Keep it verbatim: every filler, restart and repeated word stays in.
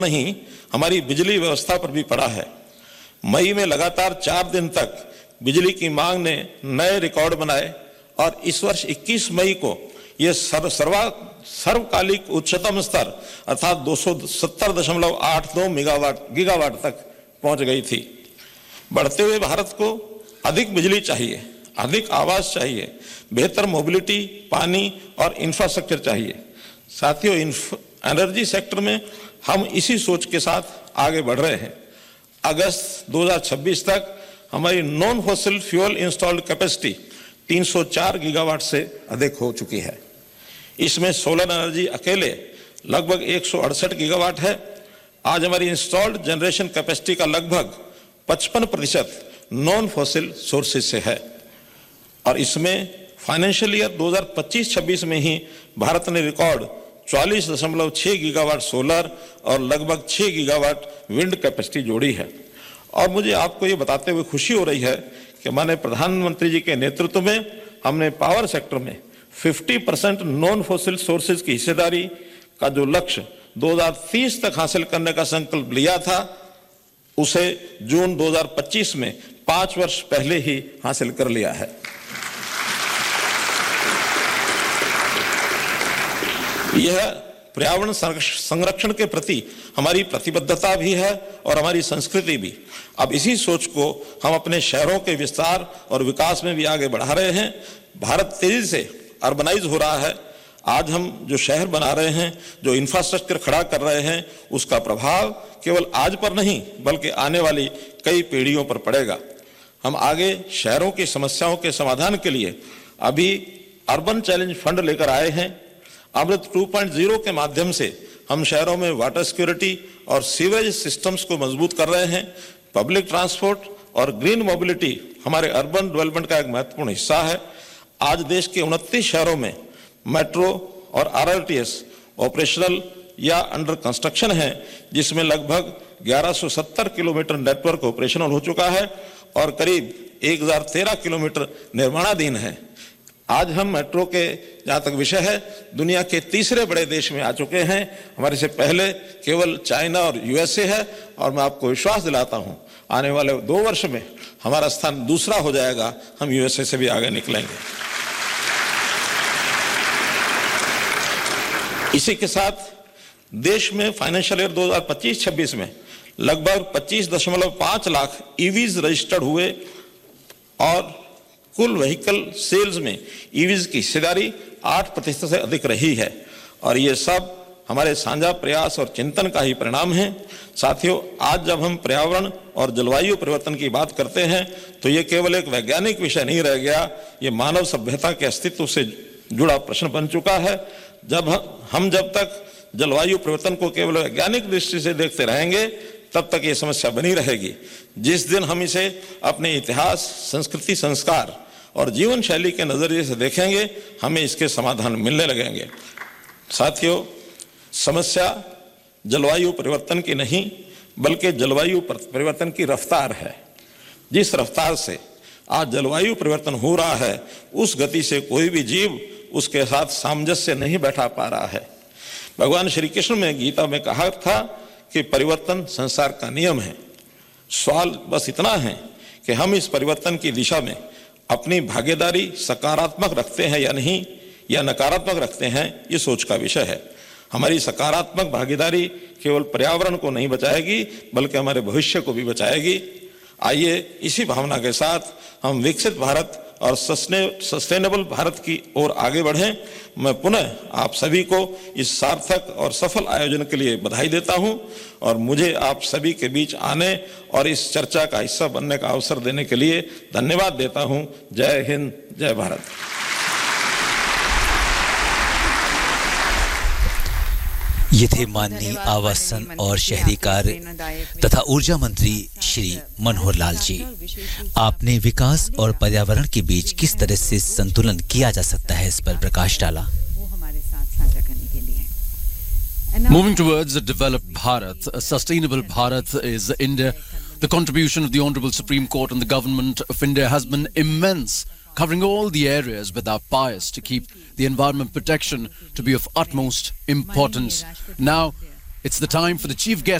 नहीं हमारी बिजली व्यवस्था पर भी पड़ा है। मई में लगातार चार दिन तक बिजली की मांग ने नए रिकॉर्ड बनाए और इस वर्ष इक्कीस मई को यह सर्व सर्वा सर्वकालिक उच्चतम स्तर अर्थात दो सौ सत्तर दशमलव आठ दो मेगावाट गीगावाट तक पहुंच गई थी। बढ़ते हुए भारत को अधिक बिजली चाहिए, अधिक आवास चाहिए, बेहतर मोबिलिटी, पानी और इंफ्रास्ट्रक्चर चाहिए। साथियों, एनर्जी सेक्टर में हम इसी सोच के साथ आगे बढ़ रहे हैं। अगस्त दो हज़ार छब्बीस तक हमारी non fossil fuel installed capacity तीन सौ चार गीगावाट से अधिक हो चुकी है। इसमें सोलर एनर्जी अकेले लगभग एक सौ अड़सठ गीगावाट है। आज हमारी इंस्टॉल्ड जनरेशन कैपेसिटी का लगभग पचपन प्रतिशत नॉन फॉसिल सोर्सेज से है और इसमें फाइनेंशियल ईयर दो हज़ार पच्चीस छब्बीस में ही भारत ने रिकॉर्ड चौवालीस दशमलव छह गीगावाट सोलर और लगभग छह गीगावाट विंड कैपेसिटी जोड़ी है। और मुझे आपको ये बताते हुए खुशी हो रही है कि माननीय प्रधानमंत्री जी के नेतृत्व में हमने पावर सेक्टर में पचास परसेंट नॉन फॉसिल सोर्सेज की हिस्सेदारी का जो लक्ष्य दो हज़ार तीस तक हासिल करने का संकल्प लिया था, उसे जून दो हज़ार पच्चीस में पांच वर्ष पहले ही हासिल कर लिया है। यह पर्यावरण संरक्षण के प्रति हमारी प्रतिबद्धता भी है और हमारी संस्कृति भी। अब इसी सोच को हम अपने शहरों के विस्तार और विकास में भी आगे बढ़ा रहे हैं। भारत तेजी से अर्बनाइज हो रहा है। आज हम जो शहर बना रहे हैं, जो इंफ्रास्ट्रक्चर खड़ा कर रहे हैं, उसका प्रभाव केवल आज पर नहीं बल्कि आने वाली कई पीढ़ियों पर पड़ेगा। हम आगे शहरों की समस्याओं के समाधान के लिए अभी अर्बन चैलेंज फंड लेकर आए हैं। अमृत टू पॉइंट ज़ीरो के माध्यम से हम शहरों में वाटर सिक्योरिटी और सीवरेज सिस्टम्स को मजबूत कर रहे हैं। पब्लिक ट्रांसपोर्ट और ग्रीन मोबिलिटी हमारे अर्बन डेवलपमेंट का एक महत्वपूर्ण हिस्सा है। आज देश के उनतीस शहरों में मेट्रो और आरआरटीएस ऑपरेशनल या अंडर कंस्ट्रक्शन है, जिसमें लगभग ग्यारह सौ सत्तर किलोमीटर नेटवर्क ऑपरेशनल हो चुका है और करीब एक हज़ार तेरह किलोमीटर निर्माणाधीन है। आज हम मेट्रो के जहाँ तक विषय है दुनिया के तीसरे बड़े देश में आ चुके हैं। हमारे से पहले केवल चाइना और यूएसए है और मैं आपको विश्वास दिलाता हूँ आने वाले दो वर्ष में हमारा स्थान दूसरा हो जाएगा। हम यूएसए से भी आगे निकलेंगे। इसी के साथ देश में फाइनेंशियल ईयर दो हज़ार पच्चीस छब्बीस में लगभग पच्चीस दशमलव पाँच लाख ईवीज रजिस्टर्ड हुए और कुल व्हीकल सेल्स में ईवीज की हिस्सेदारी आठ प्रतिशत से अधिक रही है और ये सब हमारे साझा प्रयास और चिंतन का ही परिणाम है। साथियों, आज जब हम पर्यावरण और जलवायु परिवर्तन की बात करते हैं तो ये केवल एक वैज्ञानिक विषय नहीं रह गया, ये मानव सभ्यता के अस्तित्व से जुड़ा प्रश्न बन चुका है। जब हम जब तक जलवायु परिवर्तन को केवल वैज्ञानिक दृष्टि से देखते रहेंगे तब तक ये समस्या बनी रहेगी। जिस दिन हम इसे अपने इतिहास, संस्कृति, संस्कार और जीवन शैली के नजरिए से देखेंगे, हमें इसके समाधान मिलने लगेंगे। साथियों, समस्या जलवायु परिवर्तन की नहीं बल्कि जलवायु परिवर्तन की रफ्तार है। जिस रफ्तार से आज जलवायु परिवर्तन हो रहा है, उस गति से कोई भी जीव उसके साथ सामंजस्य नहीं बैठा पा रहा है। भगवान श्री कृष्ण ने गीता में कहा था कि परिवर्तन संसार का नियम है। सवाल बस इतना है कि हम इस परिवर्तन की दिशा में अपनी भागीदारी सकारात्मक रखते हैं या नहीं, या नकारात्मक रखते हैं, ये सोच का विषय है। हमारी सकारात्मक भागीदारी केवल पर्यावरण को नहीं बचाएगी बल्कि हमारे भविष्य को भी बचाएगी। आइए इसी भावना के साथ हम विकसित भारत और सस्टेनेबल भारत की ओर आगे बढ़ें। मैं पुनः आप सभी को इस सार्थक और सफल आयोजन के लिए बधाई देता हूं और मुझे आप सभी के बीच आने और इस चर्चा का हिस्सा बनने का अवसर देने के लिए धन्यवाद देता हूं। जय हिंद, जय भारत। ये थे माननीय आवासन और शहरी कार्य तथा ऊर्जा मंत्री श्री मनोहर लाल जी। आपने विकास और पर्यावरण के बीच किस तरह से संतुलन किया जा सकता है, इस पर प्रकाश डाला। Moving towards a developed Bharat, a sustainable Bharat is India. The contribution of the Honorable Supreme Court and the Government of India has been immense, covering all the areas with our bias to keep the environment protection to be of utmost importance. Now, It's the time for the chief guest